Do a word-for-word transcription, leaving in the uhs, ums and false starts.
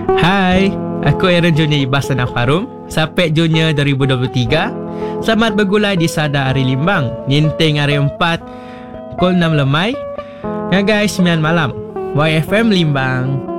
Hai, aku Aaron Junior Ibas Tanah Farum, Sapek Junior dua ribu dua puluh tiga. Selamat bergulai di Sada Hari Limbang, Nyinting Hari empat, pukul enam lemai. Ya guys, sembilan malam. Y F M Limbang.